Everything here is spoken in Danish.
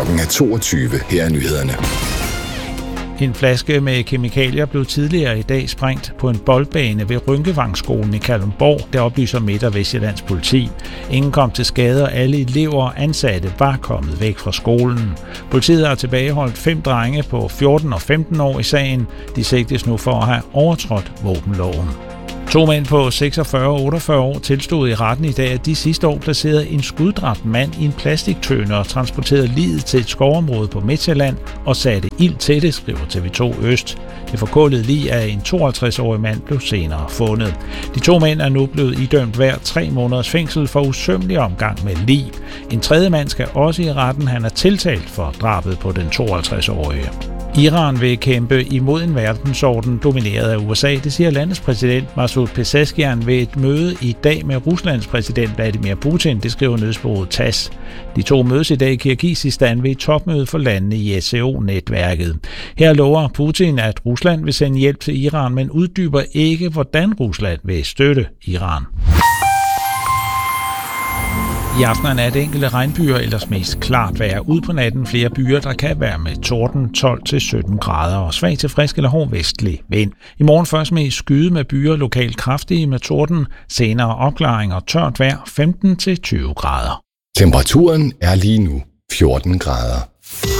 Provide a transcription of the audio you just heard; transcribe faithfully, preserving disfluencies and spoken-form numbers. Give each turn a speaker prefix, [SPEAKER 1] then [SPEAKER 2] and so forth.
[SPEAKER 1] Klokken er toogtyve. Her er nyhederne.
[SPEAKER 2] En flaske med kemikalier blev tidligere i dag sprængt på en boldbane ved Rynkevangskolen i Kalundborg, der oplyser Midt- og Vestsjællands politi. Ingen kom til skade, og alle elever og ansatte var kommet væk fra skolen. Politiet har tilbageholdt fem drenge på fjorten og femten år i sagen. De sigtes nu for at have overtrådt våbenloven. To mænd på seksogfyrre og otteogfyrre år tilstod i retten i dag, at de sidste år placerede en skuddræbt mand i en plastiktønde og transporterede liget til et skovområde på Midtsjælland og satte ild til det, skriver T V to Øst. Det forkullede lig af en tooghalvtreds-årig mand blev senere fundet. De to mænd er nu blevet idømt hver tre måneders fængsel for usømmelig omgang med lig. En tredje mand skal også i retten. Han er tiltalt for drabet på den tooghalvtreds-årige. Iran vil kæmpe imod en verdensorden domineret af U S A, det siger landets præsident Masoud Pezeshkian ved et møde i dag med Ruslands præsident Vladimir Putin, det skriver nyhedsbureauet T A S S. De to mødes i dag i Kirgisistan ved et topmøde for landene i S C O-netværket. Her lover Putin, at Rusland vil sende hjælp til Iran, men uddyber ikke, hvordan Rusland vil støtte Iran. I aften er nat enkelte regnbyer, ellers mest klart vejr. Ud på natten flere byer, der kan være med torden tolv til sytten grader og svag til frisk eller hård vestlig vind. I morgen først mest skyde med byer, lokalt kraftige med torden, senere opklaring og tørt vejr femten til tyve grader.
[SPEAKER 1] Temperaturen er lige nu fjorten grader.